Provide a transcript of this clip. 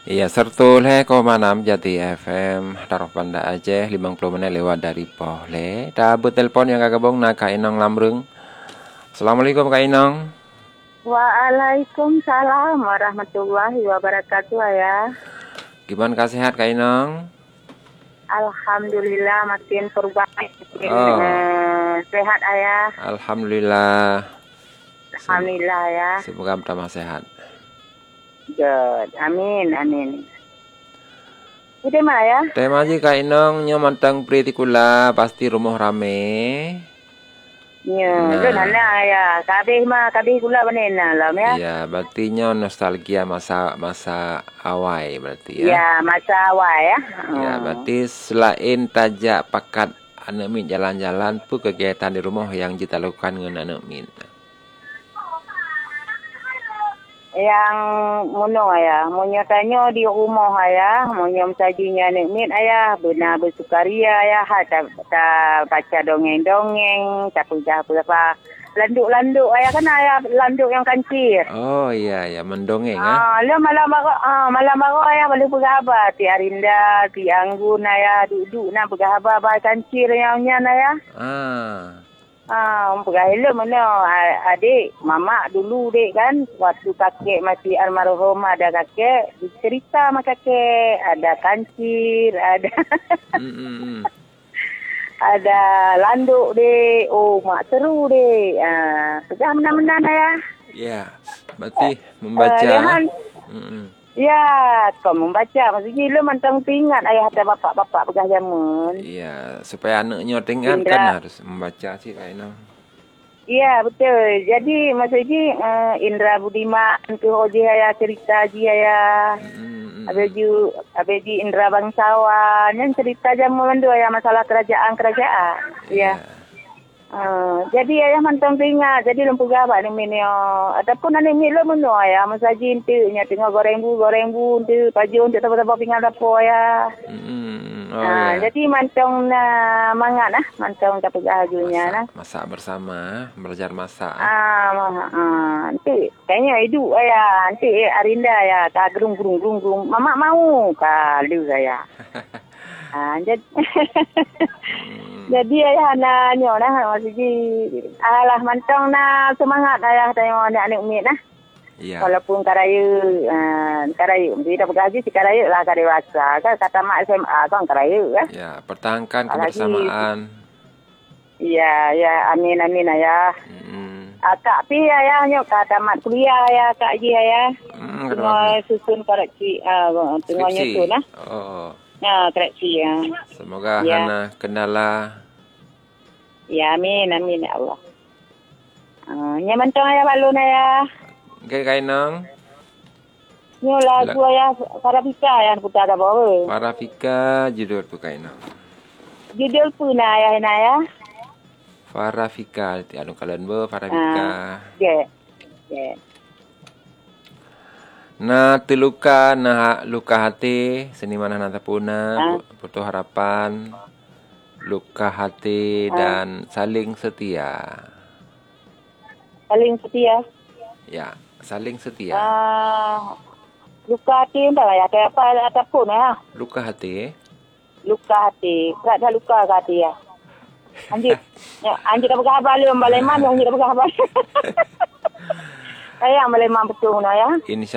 Iya, sertul ko manam Jati FM Taruh Banda Aceh 50 menit lewat dari Pohle. Dapat telepon yang kagabong na Kak Inong Lamrung. Assalamualaikum Kak Inong. Waalaikumsalam warahmatullahi wabarakatuh ya. Gimana Kak sehat Kak Inong? Alhamdulillah makin perubahan. Sehat ayah. Alhamdulillah. Alhamdulillah ya. Semoga pertama sehat. Good. Amin. Itu mana ya? Tema aja Kak Inong nyomantang pritikula pasti rumah rame. Ya, nana ya. Kabeh gula benar lah ya. Iya, berarti nostalgia masa awal berarti ya. Ya, masa awal ya. Ya, berarti selain tajak pakat anak min jalan-jalan pun kegiatan di rumah yang kita lakukan dengan anak min. Yang mono ayah, monyo tanyo di rumah ayah, monyo sajinya anak min ayah, benar bersukaria ayah, ta baca dongeng-dongeng, tak apa landuk-landuk ayah kan ayah landuk yang kancir. Oh iya ya, mendongeng ya. Lo malam baru ayah boleh bergabar ti Arinda, ti Anggun ayah duduk nak bergabar kancir yang nyan ayah. Pergahila mana adik, mama dulu dek kan, waktu kakek masih almarhum ada kakek, cerita sama kakek, ada kancir, ada ada landuk dek, oh mak seru dek, pegah menang-menang ya. Ya, berarti membaca. Ya, kau membaca. Maksudnya, lo mantang ingat ayah ada bapak-bapak pegah zaman. Iya, supaya anaknya ingat kan harus membaca sih Kak Inong. Iya, betul. Jadi, maksudnya Indra Budiman ke hoji ayah cerita ji ayah. Abeji Indra Bangsawan yang cerita zaman dulu ayah masalah kerajaan. Ya. Jadi ayah mantang ingat. Jadi lempu gabak ni minio. Ataupun anak mi lo menu ayah masaji intu nya tengok goreng bu intu paju untuk apa-apa pingal apa ya. Jadi mantang na mangat mantang tak pegajunya masak bersama, belajar masak. Nanti kayaknya hidup ayah. Nanti Arinda ya tak gerung. Mama mau kalau saya. Jadi ayah nanya maksudnya alah mantong semangat ayah tengok anak umi Iya. Walaupun karaya mesti dah bergaji si karaya lah dewasa kan kata mak SMA kan karaya kan. Ya, pertahankan kebersamaan. Iya, amin ayah. Kak pi ayahnya kata mak kuliah ayah Kak Ji ayah. Tengah susun koreksi tengah nyusun koreksi ya. Semoga Hana kendala. Ya, amin ya Allah. Nyaman tong ayah balun ayah. Okey Kak Inong. Nyo lagu ayah Farafika yang putar ada bawa. Farafika judul tu Kak Inong. Judul pun ayah. Farafika anu kalian Farafika. Ya. Na luka hati seniman Hana Tapuna putus harapan luka hati dan saling setia. Ya, saling setia. Luka hati entah ya kayak apa ataupun ya. Luka hati. Tak ada luka ke hati ya. Anjir dah berkhabar lu Mbak Leman yang dah berkhabar. Saya Mbak Leman betul ya.